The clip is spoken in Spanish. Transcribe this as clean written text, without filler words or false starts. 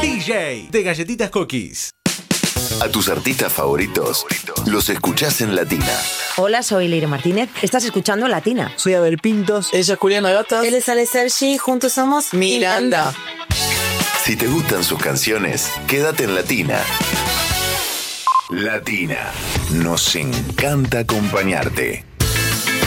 DJ de Galletitas Cookies. A tus artistas favoritos los escuchás en Latina. Hola, soy Leire Martínez. Estás escuchando Latina. Soy Abel Pintos. Ella es Juliana Gatas. Él es Ale Sergi. Juntos somos Miranda. Si te gustan sus canciones, quédate en Latina. Latina. Nos encanta acompañarte.